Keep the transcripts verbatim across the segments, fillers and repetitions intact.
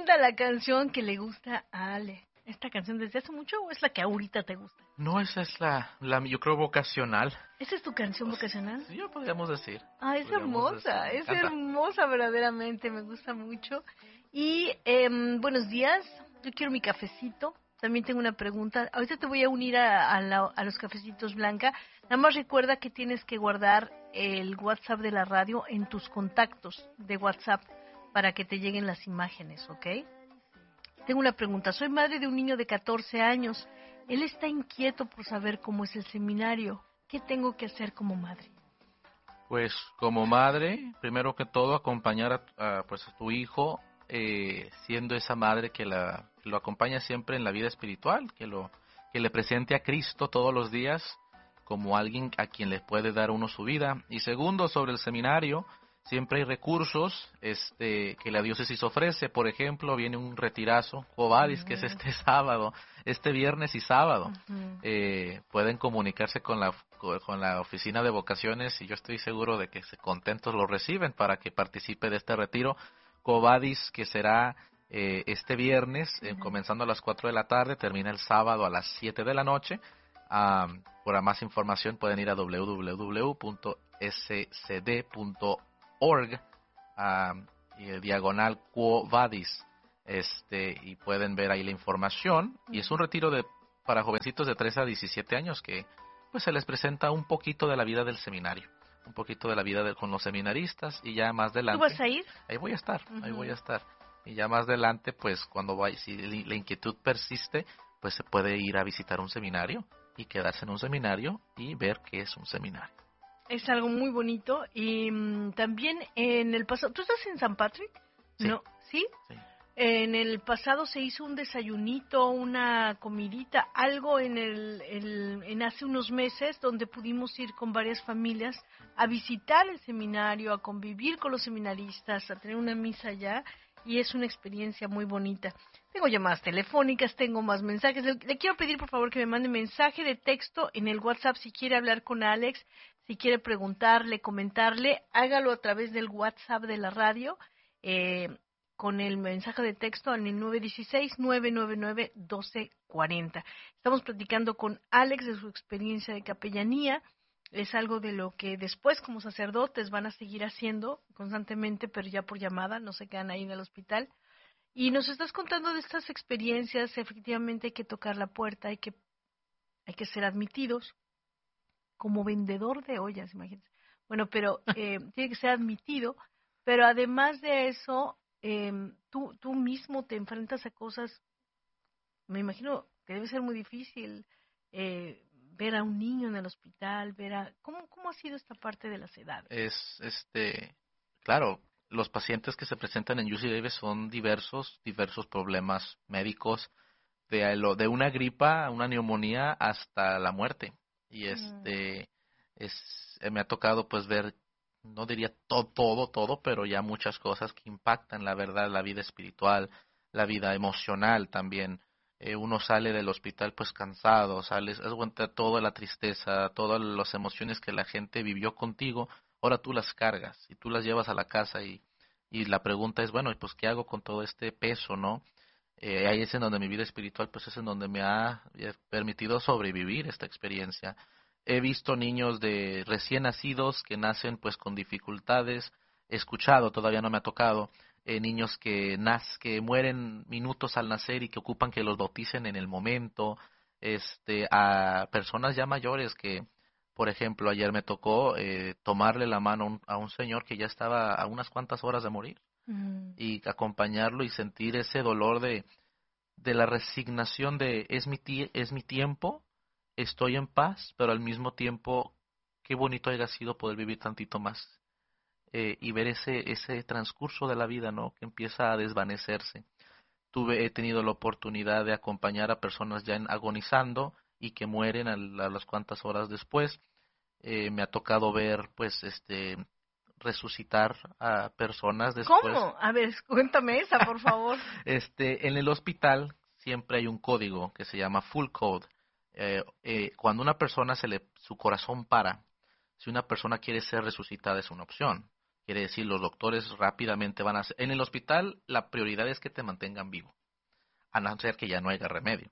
presenta la canción que le gusta a Ale. ¿Esta canción desde hace mucho o es la que ahorita te gusta? No, esa es la, la yo creo, vocacional. ¿Esa es tu canción vocacional? Sí, ya podríamos decir. Ah, es Podríamos hermosa, decir, me es encanta. hermosa verdaderamente, me gusta mucho. Y em, buenos días, yo quiero mi cafecito. También tengo una pregunta. Ahorita te voy a unir a, a, la- a los cafecitos, Blanca. Nada más recuerda que tienes que guardar el WhatsApp de la radio en tus contactos de WhatsApp para que te lleguen las imágenes, ¿ok? Tengo una pregunta. Soy madre de un niño de catorce años. Él está inquieto por saber cómo es el seminario. ¿Qué tengo que hacer como madre? Pues como madre, primero que todo, acompañar a, a, pues, a tu hijo, eh, siendo esa madre que, la, que lo acompaña siempre en la vida espiritual, que, lo, que le presente a Cristo todos los días como alguien a quien le puede dar uno su vida. Y segundo, sobre el seminario, siempre hay recursos este, que la diócesis ofrece. Por ejemplo, viene un retirazo, Covadis, que es Ujú, este sábado, este viernes y sábado. ujú. Eh, pueden comunicarse con la co- con la oficina de vocaciones y yo estoy seguro de que se- contentos lo reciben para que participe de este retiro Covadis, que será eh, este viernes, eh, Ujú. comenzando a las cuatro de la tarde, termina el sábado a las siete de la noche. Am, para más información pueden ir a w w w punto s c d punto org, am, y, eh, diagonal Quo Vadis, este, y pueden ver ahí la información. Y es un retiro de para jovencitos de tres a diecisiete años que pues se les presenta un poquito de la vida del seminario, un poquito de la vida de, con los seminaristas, y ya más ¿Tú vas adelante, a ir? ahí voy a estar, ahí voy a Ujú. estar. Y ya más adelante, pues cuando vaya, si la inquietud persiste, pues se puede ir a visitar un seminario y quedarse en un seminario y ver qué es un seminario. Es algo muy bonito y mm, también en el pasado, ¿tú estás en San Patrick? Sí, No, ¿sí? sí. En el pasado se hizo un desayunito, una comidita, algo en el, el- en hace unos meses donde pudimos ir con varias familias a visitar el seminario, a convivir con los seminaristas, a tener una misa allá y es una experiencia muy bonita. Tengo llamadas telefónicas, tengo más mensajes. Le, le quiero pedir por favor que me mande mensaje de texto en el WhatsApp si quiere hablar con Alex, si quiere preguntarle, comentarle, hágalo a través del WhatsApp de la radio. Eh, con el mensaje de texto en el nueve uno seis, nueve nueve nueve, uno dos cuatro cero. Estamos platicando con Alex de su experiencia de capellanía. Es algo de lo que después como sacerdotes van a seguir haciendo constantemente, pero ya por llamada, no se quedan ahí en el hospital. Y nos estás contando de estas experiencias, efectivamente hay que tocar la puerta, hay que, hay que ser admitidos como vendedor de ollas, imagínense. Bueno, pero eh, tiene que ser admitido, pero además de eso, eh, tú, tú mismo te enfrentas a cosas, me imagino que debe ser muy difícil eh, ver a un niño en el hospital, ver a... ¿Cómo, cómo ha sido esta parte de las edades? Es, este, claro, los pacientes que se presentan en U C Davis son diversos, diversos problemas médicos, de, lo, de una gripa, una neumonía, hasta la muerte. Y Mm, este, es, eh, me ha tocado pues ver, no diría todo, todo, todo, pero ya muchas cosas que impactan la verdad, la vida espiritual, la vida emocional también. Eh, uno sale del hospital pues cansado, sales, es cuenta toda la tristeza, todas las emociones que la gente vivió contigo, ahora tú las cargas y tú las llevas a la casa, y, y la pregunta es, bueno, pues ¿qué hago con todo este peso, no? Eh, ahí es en donde mi vida espiritual pues es en donde me ha eh, permitido sobrevivir esta experiencia. He visto niños de recién nacidos que nacen pues con dificultades, he escuchado, todavía no me ha tocado, eh, niños que nas que mueren minutos al nacer y que ocupan que los bauticen en el momento, este, a personas ya mayores que, por ejemplo, ayer me tocó eh, tomarle la mano a un, a un señor que ya estaba a unas cuantas horas de morir, mm, y acompañarlo y sentir ese dolor de, de la resignación de es mi, tie- es mi tiempo, estoy en paz, pero al mismo tiempo qué bonito haya sido poder vivir tantito más, eh, y ver ese, ese transcurso de la vida, ¿no? Que empieza a desvanecerse. Tuve, he tenido la oportunidad de acompañar a personas ya en- agonizando y que mueren a, la- a las cuantas horas después. Eh, me ha tocado ver, pues, este, resucitar a personas después. ¿Cómo? A ver, cuéntame esa, por favor. Este, en el hospital siempre hay un código que se llama full code. Eh, eh, cuando una persona se le, su corazón para, si una persona quiere ser resucitada es una opción. Quiere decir, los doctores rápidamente van a hacer... En el hospital, la prioridad es que te mantengan vivo, a no ser que ya no haya remedio.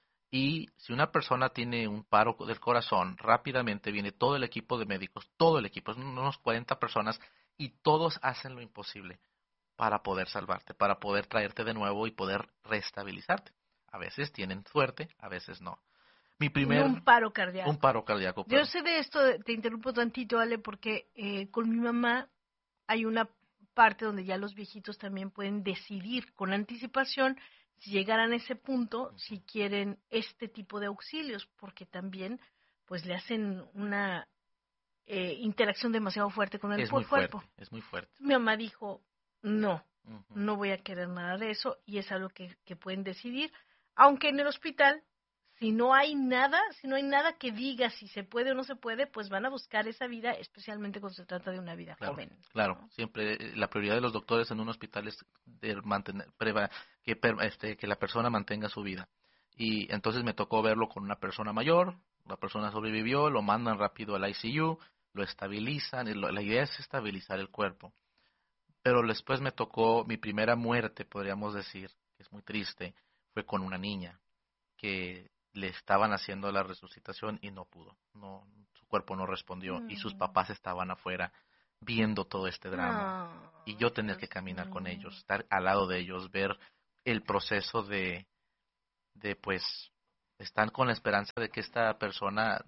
Y si una persona tiene un paro del corazón, rápidamente viene todo el equipo de médicos, todo el equipo, unos cuarenta personas, y todos hacen lo imposible para poder salvarte, para poder traerte de nuevo y poder restabilizarte. A veces tienen suerte, a veces no. Mi primer... Un paro cardíaco. Un paro cardíaco. Yo sé de esto, te interrumpo tantito, Ale, porque eh, con mi mamá hay una parte donde ya los viejitos también pueden decidir con anticipación si llegaran a ese punto, si quieren este tipo de auxilios, porque también pues le hacen una eh, interacción demasiado fuerte con el es muy cuerpo. Fuerte, es muy fuerte. Mi mamá dijo, no, uh-huh. no voy a querer nada de eso, y es algo que, que pueden decidir, aunque en el hospital, si no hay nada, si no hay nada que diga si se puede o no se puede, pues van a buscar esa vida, especialmente cuando se trata de una vida claro, joven. Claro, ¿no? siempre la prioridad de los doctores en un hospital es de mantener, que, este, que la persona mantenga su vida. Y entonces me tocó verlo con una persona mayor, la persona sobrevivió, lo mandan rápido al I C U, lo estabilizan, la idea es estabilizar el cuerpo. Pero después me tocó mi primera muerte, podríamos decir, que es muy triste, fue con una niña que le estaban haciendo la resucitación y no pudo, no, su cuerpo no respondió mm. y sus papás estaban afuera viendo todo este drama oh, y yo tener que caminar con ellos, estar al lado de ellos, ver el proceso de, de pues, están con la esperanza de que esta persona,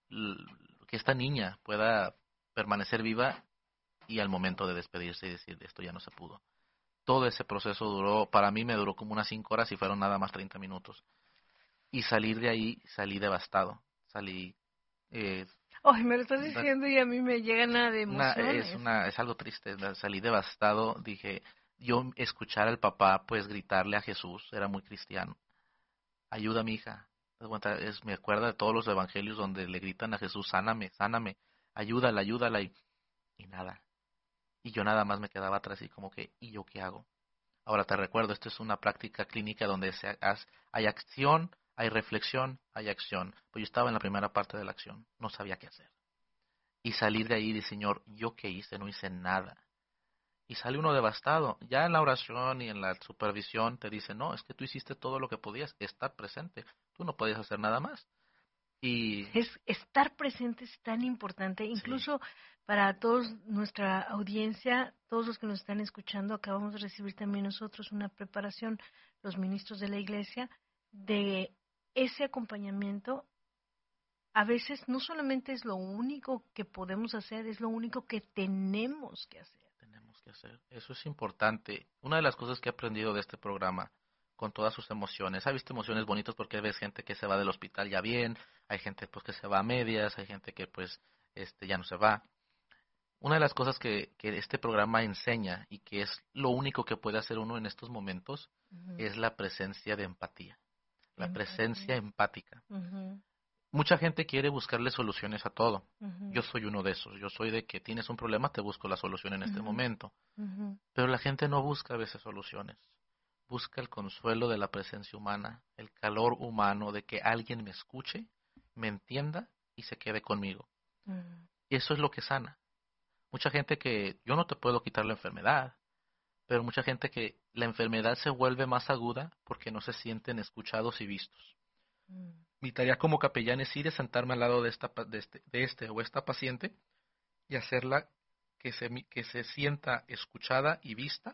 que esta niña pueda permanecer viva y al momento de despedirse y decir esto ya no se pudo. Todo ese proceso duró, para mí me duró como unas cinco horas y fueron nada más treinta minutos. Y salir de ahí, salí devastado, salí... Eh, Ay, me lo estás diciendo y a mí me llegan a de emociones. Una, es, una, es algo triste, salí devastado, dije, yo escuchar al papá pues gritarle a Jesús, era muy cristiano, ayuda a mi hija, es, me acuerda de todos los evangelios donde le gritan a Jesús, sáname, sáname, ayúdala, ayúdala, y, y nada, y yo nada más me quedaba atrás y como que, ¿y yo qué hago? Ahora te recuerdo, esto es una práctica clínica donde se, hay acción, hay reflexión, hay acción. Pues yo estaba en la primera parte de la acción, no sabía qué hacer. Y salir de ahí y decir, Señor, ¿yo qué hice? No hice nada. Y sale uno devastado. Ya en la oración y en la supervisión te dicen, no, es que tú hiciste todo lo que podías, estar presente. Tú no podías hacer nada más. Y es estar presente es tan importante, incluso sí. Para toda nuestra audiencia, todos los que nos están escuchando, acabamos de recibir también nosotros una preparación, los ministros de la iglesia, de ese acompañamiento. A veces no solamente es lo único que podemos hacer, es lo único que tenemos que hacer. Tenemos que hacer. Eso es importante. Una de las cosas que he aprendido de este programa, con todas sus emociones, ha visto emociones bonitas porque ves gente que se va del hospital ya bien, hay gente pues que se va a medias, hay gente que pues este ya no se va. Una de las cosas que, que este programa enseña y que es lo único que puede hacer uno en estos momentos uh-huh. es la presencia de empatía, la empatía. presencia empática. Uh-huh. Mucha gente quiere buscarle soluciones a todo. Uh-huh. Yo soy uno de esos. Yo soy de que tienes un problema, te busco la solución en uh-huh. este momento. Uh-huh. Pero la gente no busca a veces soluciones. Busca el consuelo de la presencia humana, el calor humano de que alguien me escuche, me entienda y se quede conmigo. Uh-huh. Y eso es lo que sana. Mucha gente que yo no te puedo quitar la enfermedad, pero mucha gente que la enfermedad se vuelve más aguda porque no se sienten escuchados y vistos. Mm. Mi tarea como capellán es ir a sentarme al lado de, esta, de, este, de este o esta paciente y hacerla que se, que se sienta escuchada y vista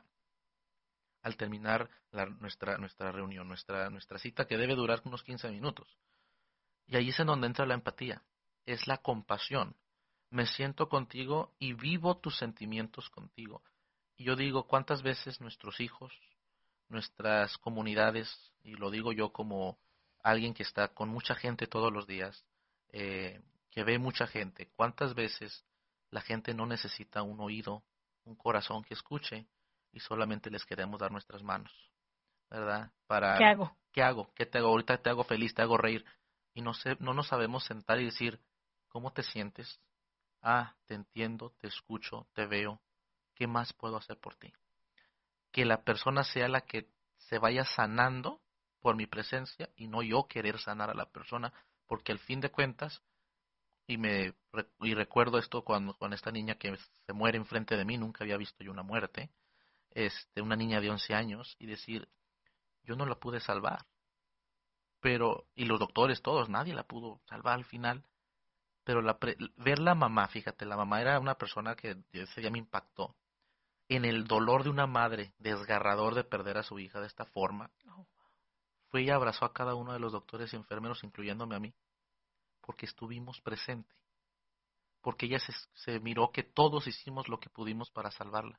al terminar la, nuestra, nuestra reunión, nuestra, nuestra cita que debe durar unos quince minutos. Y ahí es en donde entra la empatía, es la compasión. Me siento contigo y vivo tus sentimientos contigo. Y yo digo, ¿cuántas veces nuestros hijos, nuestras comunidades, y lo digo yo como alguien que está con mucha gente todos los días, eh, que ve mucha gente, cuántas veces la gente no necesita un oído, un corazón que escuche y solamente les queremos dar nuestras manos, ¿verdad? Para, ¿Qué hago? ¿Qué hago? ¿Qué te hago? Ahorita te hago feliz, te hago reír. Y no, sé, no nos sabemos sentar y decir, ¿cómo te sientes? Ah, te entiendo, te escucho, te veo. ¿Qué más puedo hacer por ti? Que la persona sea la que se vaya sanando por mi presencia y no yo querer sanar a la persona, porque al fin de cuentas, y me re- y recuerdo esto cuando con esta niña que se muere enfrente de mí, nunca había visto yo una muerte, este, una niña de once años, y decir, yo no la pude salvar, pero, y los doctores todos, nadie la pudo salvar al final, pero la pre- ver la mamá, fíjate, la mamá era una persona que ese día me impactó, en el dolor de una madre, desgarrador de perder a su hija de esta forma, Oh, fue y abrazó a cada uno de los doctores y enfermeros, incluyéndome a mí, porque estuvimos presentes, porque ella se, se miró que todos hicimos lo que pudimos para salvarla.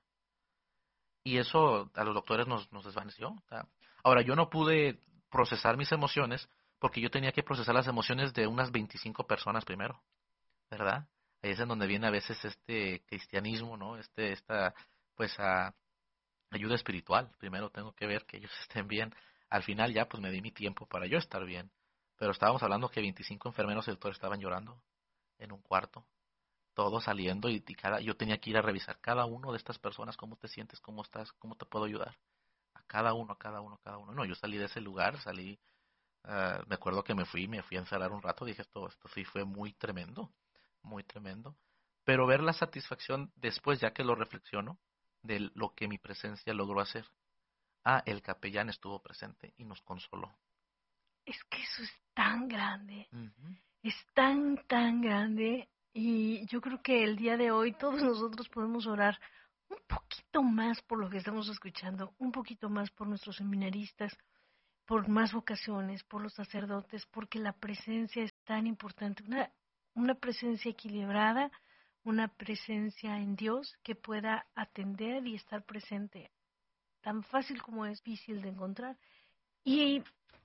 Y eso a los doctores nos, nos desvaneció. O sea, ahora, yo no pude procesar mis emociones porque yo tenía que procesar las emociones de unas veinticinco personas primero, ¿verdad? Ahí es en donde viene a veces este cristianismo, ¿no? Este, esta, pues, a, ayuda espiritual. Primero tengo que ver que ellos estén bien. Al final ya, pues, me di mi tiempo para yo estar bien. Pero estábamos hablando que veinticinco enfermeros y doctores estaban llorando en un cuarto, todos saliendo y, y cada, yo tenía que ir a revisar cada uno de estas personas, cómo te sientes, cómo estás, cómo te puedo ayudar. A cada uno, a cada uno, a cada uno. No, yo salí de ese lugar, salí, ah, me acuerdo que me fui, me fui a encerrar un rato, dije, esto, esto sí fue muy tremendo, muy tremendo. Pero ver la satisfacción después, ya que lo reflexiono, de lo que mi presencia logró hacer. Ah, el capellán estuvo presente y nos consoló. es que eso es tan grande, Ujú. es tan, tan grande. Y yo creo que el día de hoy todos nosotros podemos orar un poquito más por lo que estamos escuchando, un poquito más por nuestros seminaristas, por más vocaciones, por los sacerdotes, porque la presencia es tan importante, una, una presencia equilibrada, una presencia en Dios que pueda atender y estar presente, tan fácil como es difícil de encontrar. Y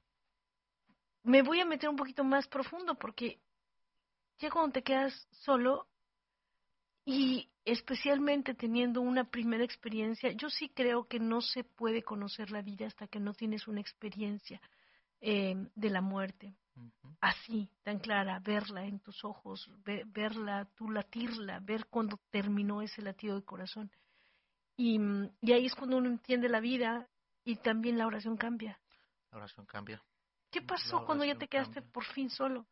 me voy a meter un poquito más profundo porque ya cuando te quedas solo y especialmente teniendo una primera experiencia, yo sí creo que no se puede conocer la vida hasta que no tienes una experiencia eh, de la muerte. Ujú. Así, tan clara, verla en tus ojos, ve, verla, tú latirla, ver cuando terminó ese latido de corazón. Y, mm, y ahí es cuando uno entiende la vida y también la oración cambia. La oración cambia. ¿Qué La pasó cuando ya oración te quedaste cambia. por fin solo?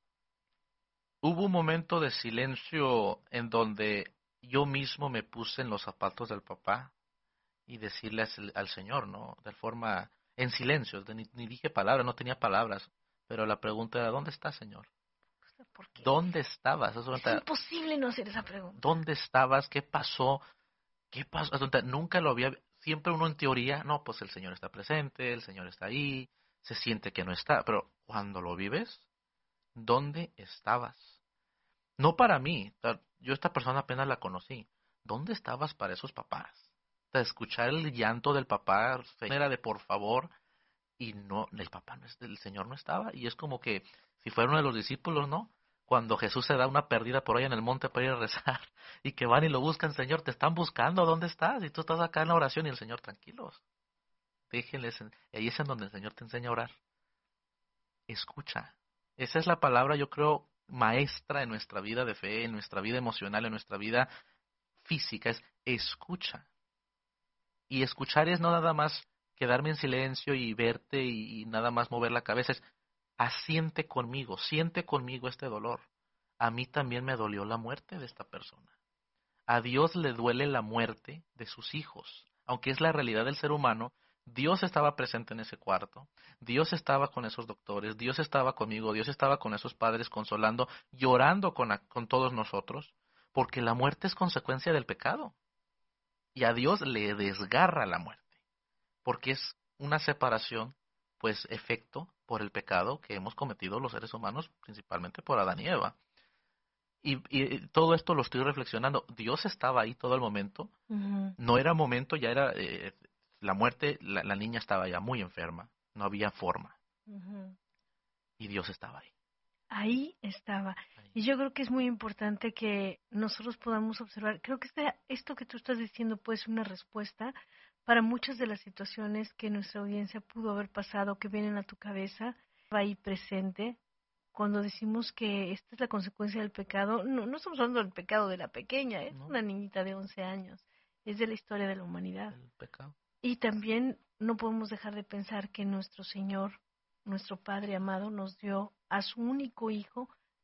Hubo un momento de silencio en donde yo mismo me puse en los zapatos del papá y decirle al, al Señor, ¿no? De forma, en silencio, de ni, ni dije palabras, no tenía palabras, pero la pregunta era, ¿dónde está, Señor? Porque ¿Dónde estabas? Haz de es cuenta, imposible no hacer esa pregunta. ¿dónde estabas? ¿Qué pasó? ¿Qué pasó? Haz de cuenta, nunca lo había, siempre uno en teoría, no, pues el Señor está presente, el Señor está ahí, se siente que no está, pero cuando lo vives, ¿dónde estabas? No para mí, ta- yo esta persona apenas la conocí. ¿Dónde estabas para esos papás? O sea, escuchar el llanto del papá era de por favor y no, el papá no es, el Señor no estaba y es como que si fuera uno de los discípulos, ¿no? Cuando Jesús se da una perdida por ahí en el monte para ir a rezar y que van y lo buscan, Señor, te están buscando, ¿dónde estás? Y tú estás acá en la oración y el Señor, tranquilos, déjenles, en- y ahí es en donde el Señor te enseña a orar. Escucha. Esa es la palabra, yo creo, maestra en nuestra vida de fe, en nuestra vida emocional, en nuestra vida física, es escucha. Y escuchar es no nada más quedarme en silencio y verte y, y nada más mover la cabeza, es asiente conmigo, siente conmigo este dolor. A mí también me dolió la muerte de esta persona. A Dios le duele la muerte de sus hijos. Aunque es la realidad del ser humano, Dios estaba presente en ese cuarto, Dios estaba con esos doctores, Dios estaba conmigo, Dios estaba con esos padres consolando, llorando con, a- con todos nosotros, porque la muerte es consecuencia del pecado. Y a Dios le desgarra la muerte, porque es una separación, pues efecto por el pecado que hemos cometido los seres humanos, principalmente por Adán y Eva. Y, y todo esto lo estoy reflexionando. Dios estaba ahí todo el momento. Ujú, No era momento, ya era eh, la muerte, la, la niña estaba ya muy enferma, no había forma. ujú. Y Dios estaba ahí. Ahí estaba. Ahí. Y yo creo que es muy importante que nosotros podamos observar. Creo que este, esto que tú estás diciendo puede ser una respuesta para muchas de las situaciones que nuestra audiencia pudo haber pasado, que vienen a tu cabeza, ahí presente. Cuando decimos que esta es la consecuencia del pecado, no, no estamos hablando del pecado de la pequeña, es ¿No? una niñita de once años, es de la historia de la humanidad. El pecado. Y también no podemos dejar de pensar que nuestro Señor, nuestro Padre amado, nos dio a su único Hijo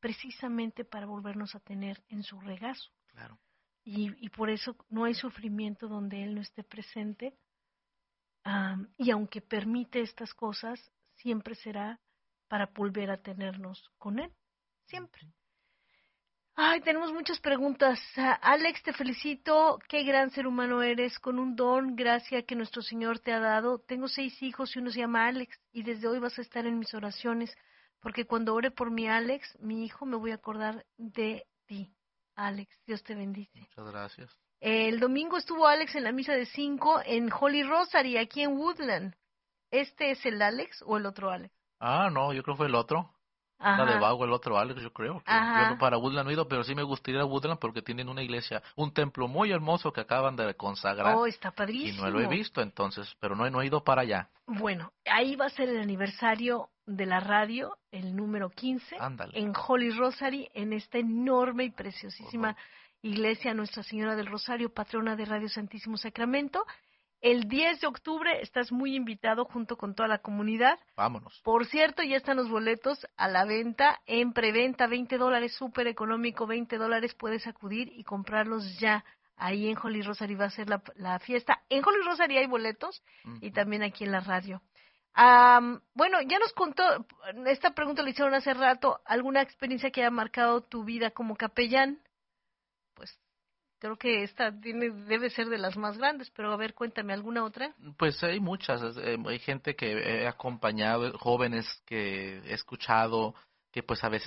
precisamente para volvernos a tener en su regazo. Claro. Y, y por eso no hay sufrimiento donde Él no esté presente. Um, y aunque permite estas cosas, siempre será para volver a tenernos con Él. Siempre. Ay, tenemos muchas preguntas. Uh, Alex, te felicito. Qué gran ser humano eres, con un don, gracia que nuestro Señor te ha dado. Tengo seis hijos y uno se llama Alex, y desde hoy vas a estar en mis oraciones, porque cuando ore por mi Alex, mi hijo, me voy a acordar de ti. Alex, Dios te bendice. Muchas gracias. El domingo estuvo Alex en la misa de cinco en Holy Rosary, aquí en Woodland. ¿Este es el Alex o el otro Alex? Ah, no, yo creo que fue el otro. Anda de vago el otro Alex, yo creo. Que yo no para Woodland no he ido, pero sí me gustaría ir a Woodland porque tienen una iglesia, un templo muy hermoso que acaban de consagrar. Oh, está padrísimo. Y no lo he visto, entonces, pero no, no he ido para allá. Bueno, ahí va a ser el aniversario de la radio, el número quince. Ándale. En Holy Rosary, en esta enorme y preciosísima uh-huh. iglesia Nuestra Señora del Rosario, patrona de Radio Santísimo Sacramento. El diez de octubre estás muy invitado junto con toda la comunidad. Vámonos. Por cierto, ya están los boletos a la venta, en preventa, veinte dólares, súper económico, veinte dólares, puedes acudir y comprarlos ya. Ahí en Holy Rosary va a ser la, la fiesta. En Holy Rosary hay boletos uh-huh. y también aquí en la radio. Um, bueno, ya nos contó, esta pregunta la hicieron hace rato, ¿alguna experiencia que haya marcado tu vida como capellán? Pues creo que esta tiene, debe ser de las más grandes, pero a ver, cuéntame, ¿alguna otra? Pues hay muchas, eh, hay gente que he acompañado, jóvenes que he escuchado, que pues a veces